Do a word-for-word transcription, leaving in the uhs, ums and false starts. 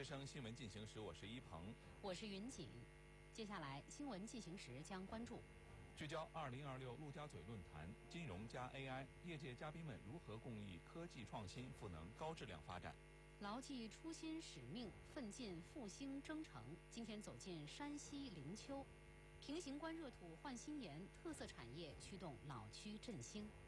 生新闻进行时，我是一鹏， 我是云锦。接下来，新闻进行时将关注： 聚焦二零二六陆家嘴论坛，金融加 A I， 业界嘉宾们如何共议科技创新赋能高质量发展？ 牢记初心使命，奋进复兴征程。今天走进山西灵丘，平型关热土焕新颜，特色产业驱动老区振兴。